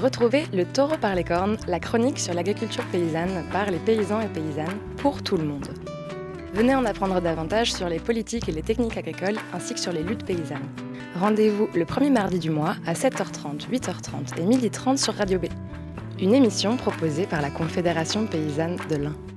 Retrouvez le Taureau par les cornes, la chronique sur l'agriculture paysanne par les paysans et paysannes pour tout le monde. Venez en apprendre davantage sur les politiques et les techniques agricoles ainsi que sur les luttes paysannes. Rendez-vous le premier mardi du mois à 7h30, 8h30 et 12h30 sur Radio B. Une émission proposée par la Confédération paysanne de l'Ain.